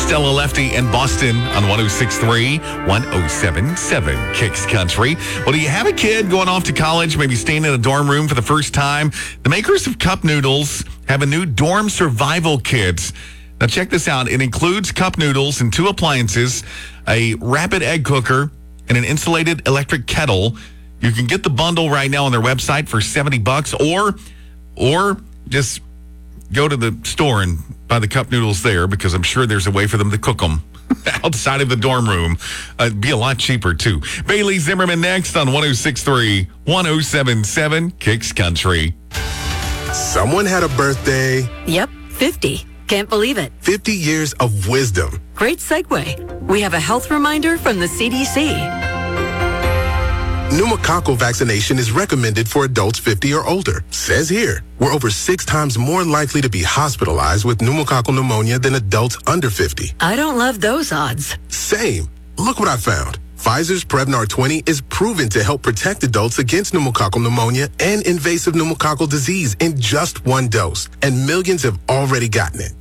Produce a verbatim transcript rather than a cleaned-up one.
Stella Lefty and Boston on one oh six point three, one oh seven point seven Kicks Country. Well, do you have a kid going off to college, maybe staying in a dorm room for the first time? The makers of Cup Noodles have a new dorm survival kit. Now, check this out. It includes cup noodles and two appliances, a rapid egg cooker, and an insulated electric kettle. You can get the bundle right now on their website for seventy bucks, or or just go to the store and buy the cup noodles there, because I'm sure there's a way for them to cook them outside of the dorm room. Uh, it'd be a lot cheaper, too. Bailey Zimmerman next on one oh six point three, one oh seven point seven Kicks Country. Someone had a birthday. Yep, fifty. Can't believe it. fifty years of wisdom. Great segue. We have a health reminder from the C D C. Pneumococcal vaccination is recommended for adults fifty or older. Says here, we're over six times more likely to be hospitalized with pneumococcal pneumonia than adults under fifty. I don't love those odds. Same. Look what I found. Pfizer's Prevnar twenty is proven to help protect adults against pneumococcal pneumonia and invasive pneumococcal disease in just one dose. And millions have already gotten it.